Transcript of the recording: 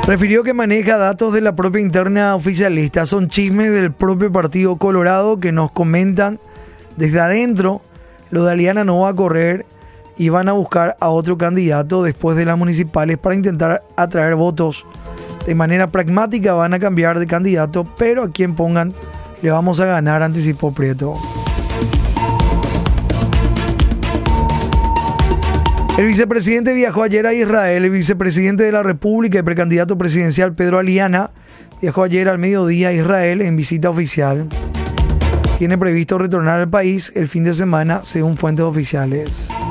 refirió que maneja datos de la propia interna oficialista. Son chismes del propio Partido Colorado que nos comentan desde adentro. Lo de Aliana no va a correr y van a buscar a otro candidato después de las municipales para intentar atraer votos. De manera pragmática van a cambiar de candidato, pero a quien pongan le vamos a ganar, anticipó Prieto. El vicepresidente viajó ayer a Israel. El vicepresidente de la República y precandidato presidencial Pedro Aliana viajó ayer al mediodía a Israel en visita oficial. Tiene previsto retornar al país el fin de semana, según fuentes oficiales.